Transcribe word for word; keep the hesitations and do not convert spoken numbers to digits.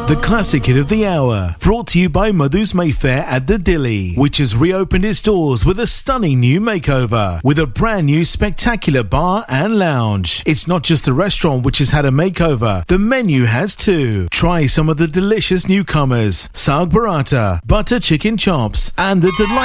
The classic hit of the hour, brought to you by Madhu's Mayfair at the Dilly, which has reopened its doors with a stunning new makeover, with a brand new spectacular bar and lounge. It's not just the restaurant which has had a makeover, the menu has too. Try some of the delicious newcomers, Saag Burrata, butter chicken chops, and the delightful